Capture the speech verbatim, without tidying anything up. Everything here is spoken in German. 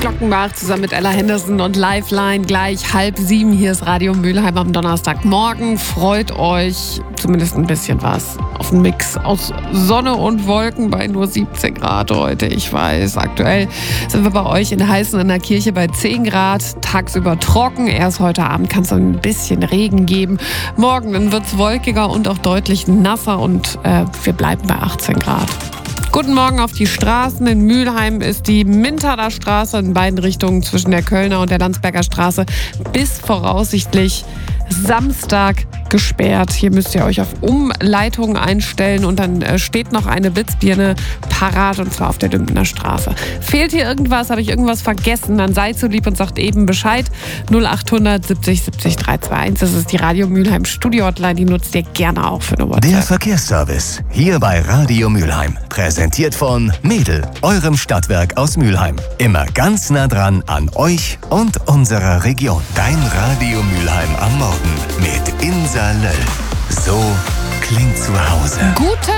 Glockenbach zusammen mit Ella Henderson und Lifeline gleich halb sieben. Hier ist Radio Mülheim am Donnerstagmorgen. Freut euch zumindest ein bisschen was auf einen Mix aus Sonne und Wolken bei nur siebzehn Grad heute. Ich weiß, aktuell sind wir bei euch in Heißen in der Kirche bei zehn Grad. Tagsüber trocken. Erst heute Abend kann es ein bisschen Regen geben. Morgen dann wird es wolkiger und auch deutlich nasser und äh, wir bleiben bei achtzehn Grad. Guten Morgen auf die Straßen. In Mülheim ist die Mintader Straße in beiden Richtungen zwischen der Kölner und der Landsberger Straße bis voraussichtlich Samstag gesperrt. Hier müsst ihr euch auf Umleitungen einstellen und dann äh, steht noch eine Blitzbirne parat und zwar auf der Dümpener Straße. Fehlt hier irgendwas, habe ich irgendwas vergessen, dann seid so lieb und sagt eben Bescheid. null acht hundert siebzig siebzig dreihundertzweiundzwanzig, das ist die Radio Mülheim Studio-Hotline, die nutzt ihr gerne auch für eine WhatsApp. Der Verkehrsservice, hier bei Radio Mülheim. Präsentiert von Mädel, eurem Stadtwerk aus Mülheim. Immer ganz nah dran an euch und unserer Region. Dein Radio Mülheim am Morgen mit Insa Löll. So klingt zu Hause. Guten